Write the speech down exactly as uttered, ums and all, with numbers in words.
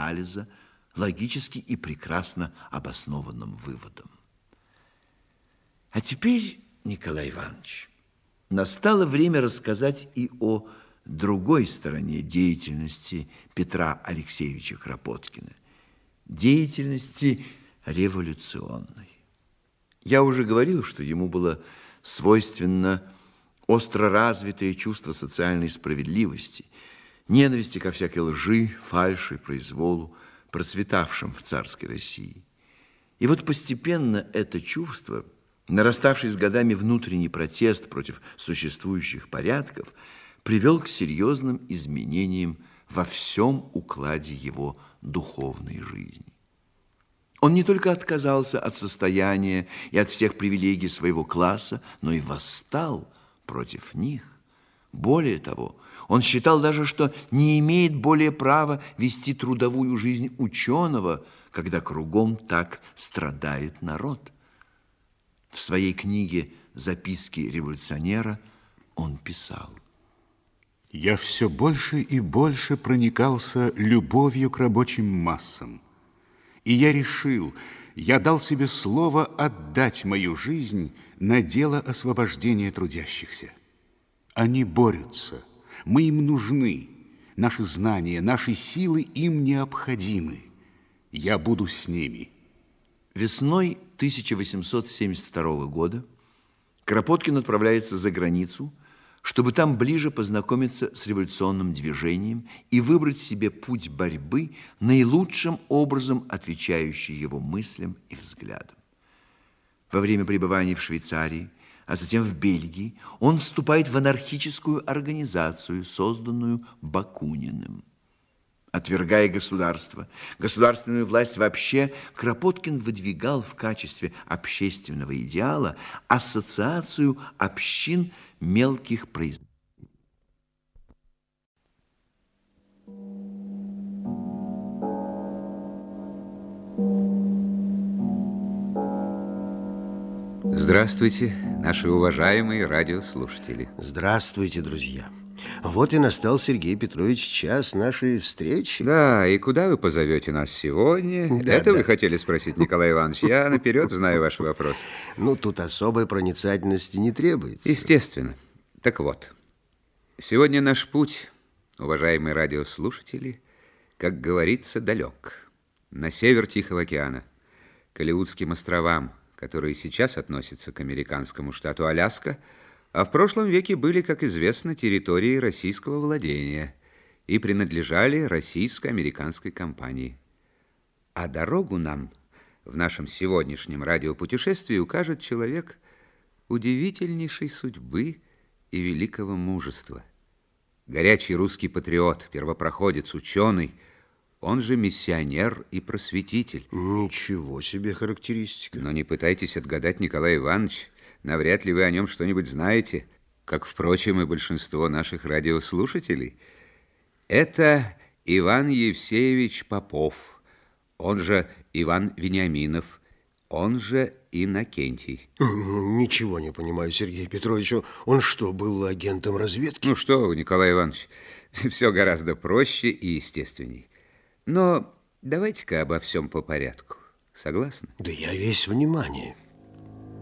анализа, логически и прекрасно обоснованным выводам. А теперь, Николай Иванович, настало время рассказать и о другой стороне деятельности Петра Алексеевича Кропоткина, деятельности революционной. Я уже говорил, что ему было свойственно остро развитое чувство социальной справедливости, ненависти ко всякой лжи, фальши, произволу, процветавшим в царской России. И вот постепенно это чувство, нараставший с годами внутренний протест против существующих порядков, привел к серьезным изменениям во всем укладе его духовной жизни. Он не только отказался от состояния и от всех привилегий своего класса, но и восстал против них. Более того, он считал даже, что не имеет более права вести трудовую жизнь ученого, когда кругом так страдает народ. В своей книге «Записки революционера» он писал: «Я все больше и больше проникался любовью к рабочим массам. И я решил, я дал себе слово отдать мою жизнь на дело освобождения трудящихся. Они борются, мы им нужны, наши знания, наши силы им необходимы. Я буду с ними». Весной тысяча восемьсот семьдесят второго года Кропоткин отправляется за границу, чтобы там ближе познакомиться с революционным движением и выбрать себе путь борьбы, наилучшим образом отвечающий его мыслям и взглядам. Во время пребывания в Швейцарии, а затем в Бельгии, он вступает в анархическую организацию, созданную Бакуниным. Отвергая государство, государственную власть вообще, Кропоткин выдвигал в качестве общественного идеала ассоциацию общин мелких производителей. Здравствуйте, наши уважаемые радиослушатели. Здравствуйте, друзья. Вот и настал, Сергей Петрович, час нашей встречи. Да, и куда вы позовете нас сегодня? Да, Это да. вы хотели спросить, Николай Иванович? Я наперед знаю ваш вопрос. Ну, тут особой проницательности не требуется. Естественно. Так вот, сегодня наш путь, уважаемые радиослушатели, как говорится, далек. На север Тихого океана, к Алеутским островам, которые сейчас относятся к американскому штату Аляска, а в прошлом веке были, как известно, территорией российского владения и принадлежали российско-американской компании. А дорогу нам в нашем сегодняшнем радиопутешествии укажет человек удивительнейшей судьбы и великого мужества. Горячий русский патриот, первопроходец, ученый, он же миссионер и просветитель. Ничего себе характеристика. Но не пытайтесь отгадать, Николай Иванович. Навряд ли вы о нем что-нибудь знаете, как, впрочем, и большинство наших радиослушателей. Это Иван Евсеевич Попов, он же Иван Вениаминов, он же Иннокентий. Ничего не понимаю, Сергей Петрович. Он что, был агентом разведки? Ну что вы, Николай Иванович, все гораздо проще и естественней. Но давайте-ка обо всем по порядку. Согласны? Да я весь внимание.